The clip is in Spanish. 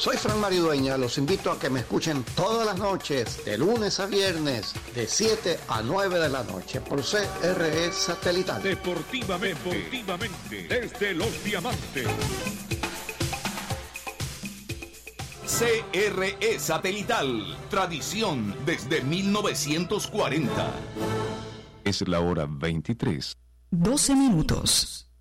Soy Fran Maridueña, los invito a que me escuchen todas las noches, de lunes a viernes, de 7 a 9 de la noche, por CRE Satelital. Deportivamente, desde Los Diamantes. CRE Satelital, tradición desde 1940. Es la hora 23. 12 minutos.